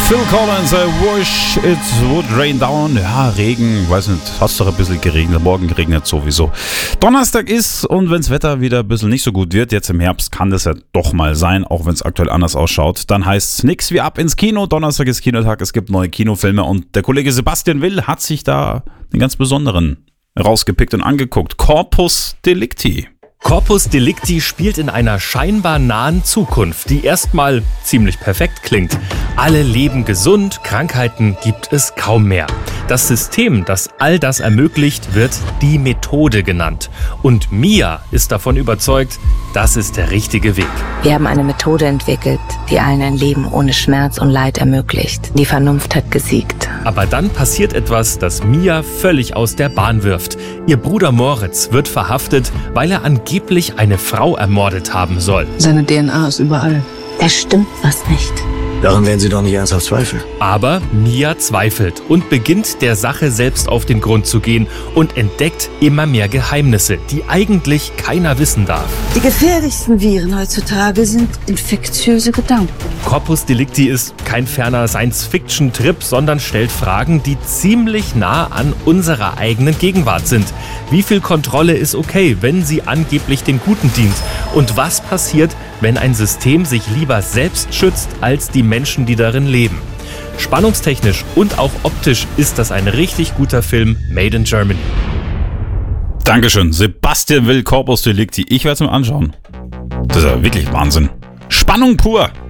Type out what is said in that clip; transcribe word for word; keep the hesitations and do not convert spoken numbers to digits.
Phil Collins, I wish it would rain down. Ja, Regen, weiß nicht, hast doch ein bisschen geregnet, morgen regnet sowieso. Donnerstag ist und wenn das Wetter wieder ein bisschen nicht so gut wird, jetzt im Herbst kann das ja doch mal sein, auch wenn es aktuell anders ausschaut, dann heißt es nix wie ab ins Kino. Donnerstag ist Kinotag, es gibt neue Kinofilme und der Kollege Sebastian Will hat sich da den ganz besonderen rausgepickt und angeguckt. Corpus Delicti. Corpus Delicti spielt in einer scheinbar nahen Zukunft, die erstmal ziemlich perfekt klingt. Alle leben gesund, Krankheiten gibt es kaum mehr. Das System, das all das ermöglicht, wird die Methode genannt. Und Mia ist davon überzeugt, das ist der richtige Weg. Wir haben eine Methode entwickelt, die allen ein Leben ohne Schmerz und Leid ermöglicht. Die Vernunft hat gesiegt. Aber dann passiert etwas, das Mia völlig aus der Bahn wirft. Ihr Bruder Moritz wird verhaftet, weil er angeblich eine Frau ermordet haben soll. Seine D N A ist überall. Da stimmt was nicht. Daran werden Sie doch nicht ernsthaft zweifeln. Aber Mia zweifelt und beginnt der Sache selbst auf den Grund zu gehen und entdeckt immer mehr Geheimnisse, die eigentlich keiner wissen darf. Die gefährlichsten Viren heutzutage sind infektiöse Gedanken. Corpus Delicti ist kein ferner Science-Fiction-Trip, sondern stellt Fragen, die ziemlich nah an unserer eigenen Gegenwart sind. Wie viel Kontrolle ist okay, wenn sie angeblich den Guten dient? Und was passiert, wenn ein System sich lieber selbst schützt als die Menschen, die darin leben? Spannungstechnisch und auch optisch ist das ein richtig guter Film, made in Germany. Dankeschön, Sebastian Will, Corpus Delicti. Ich werde es mir anschauen. Das ist ja wirklich Wahnsinn. Spannung pur.